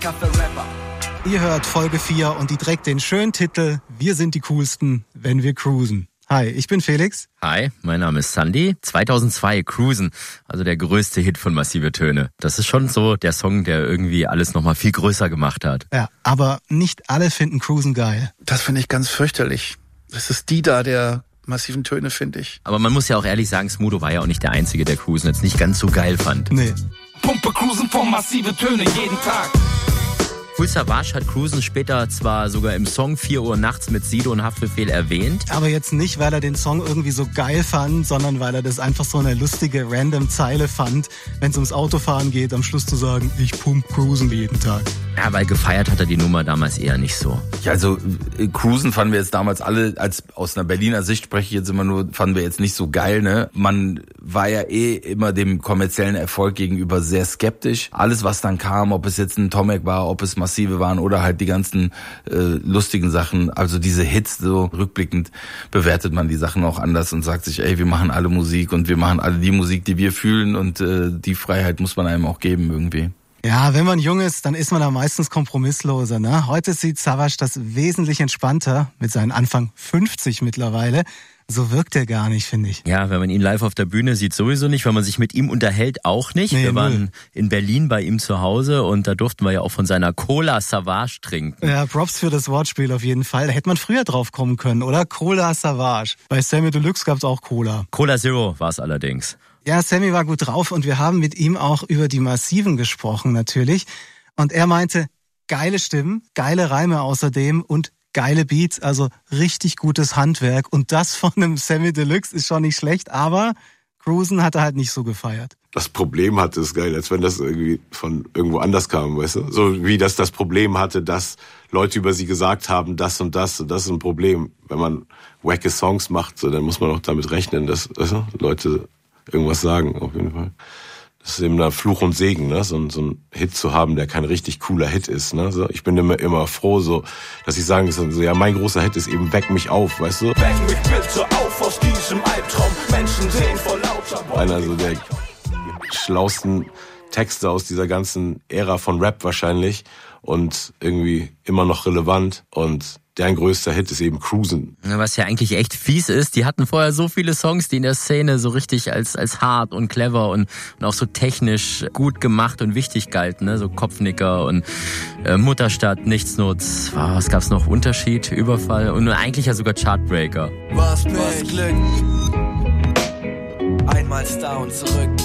Rapper. Ihr hört Folge 4 und die trägt den schönen Titel Wir sind die Coolsten, wenn wir cruisen. Hi, ich bin Felix. Hi, mein Name ist Sandy. 2002 Cruisen, also der größte Hit von Massive Töne. Das ist schon so der Song, der irgendwie alles nochmal viel größer gemacht hat. Ja, aber nicht alle finden Cruisen geil. Das finde ich ganz fürchterlich. Das ist die da der Massiven Töne, finde ich. Aber man muss ja auch ehrlich sagen, Smudo war ja auch nicht der Einzige, der Cruisen jetzt nicht ganz so geil fand. Nee. Pumpe Cruisen von Massive Töne jeden Tag. Kool Savas hat Cruisen später zwar sogar im Song 4 Uhr nachts mit Sido und Haftbefehl erwähnt. Aber jetzt nicht, weil er den Song irgendwie so geil fand, sondern weil er das einfach so eine lustige, random Zeile fand, wenn es ums Autofahren geht, am Schluss zu sagen, ich pump Cruisen jeden Tag. Ja, weil gefeiert hat er die Nummer damals eher nicht so. Ja, also Cruisen fanden wir jetzt damals alle, als aus einer Berliner Sicht spreche ich jetzt immer nur, fanden wir jetzt nicht so geil, ne? Man war ja immer dem kommerziellen Erfolg gegenüber sehr skeptisch. Alles, was dann kam, ob es jetzt ein Tomek war, ob es Massive waren oder halt die ganzen lustigen Sachen, also diese Hits, so rückblickend bewertet man die Sachen auch anders und sagt sich, ey, wir machen alle Musik und wir machen alle die Musik, die wir fühlen und die Freiheit muss man einem auch geben irgendwie. Ja, wenn man jung ist, dann ist man da meistens kompromissloser, ne? Heute sieht Savas das wesentlich entspannter, mit seinen Anfang 50 mittlerweile. So wirkt er gar nicht, finde ich. Ja, wenn man ihn live auf der Bühne sieht, sowieso nicht. Wenn man sich mit ihm unterhält, auch nicht. Nee, wir waren in Berlin bei ihm zu Hause und da durften wir ja auch von seiner Cola Savas trinken. Ja, Props für das Wortspiel auf jeden Fall. Da hätte man früher drauf kommen können, oder? Cola Savas. Bei Sammy Deluxe gab's auch Cola. Cola Zero war es allerdings. Ja, Sammy war gut drauf und wir haben mit ihm auch über die Massiven gesprochen natürlich. Und er meinte, geile Stimmen, geile Reime außerdem und geile Beats, also richtig gutes Handwerk. Und das von einem Sammy Deluxe ist schon nicht schlecht, aber Cruisen hat er halt nicht so gefeiert. Das Problem hatte es geil, als wenn das irgendwie von irgendwo anders kam, weißt du? So wie das Problem hatte, dass Leute über sie gesagt haben, das und das ist ein Problem. Wenn man wacke Songs macht, so, dann muss man auch damit rechnen, dass Leute irgendwas sagen, auf jeden Fall. Das ist eben ein Fluch und Segen, ne? So ein Hit zu haben, der kein richtig cooler Hit ist, ne? So, ich bin immer froh, so, dass ich sagen kann, so, ja, mein großer Hit ist eben Weck mich auf, weißt du? Weck mich bitte auf aus diesem Albtraum. Menschen sehen vor lauter Einer so der schlausten Texte aus dieser ganzen Ära von Rap wahrscheinlich und irgendwie immer noch relevant und deren größter Hit ist eben Cruisen. Was ja eigentlich echt fies ist, die hatten vorher so viele Songs, die in der Szene so richtig als hart und clever und auch so technisch gut gemacht und wichtig galten, ne? So Kopfnicker und Mutterstadt, Nichtsnutz, was gab's noch? Unterschied, Überfall und eigentlich ja sogar Chartbreaker. Was Glück. Einmal Star und zurück.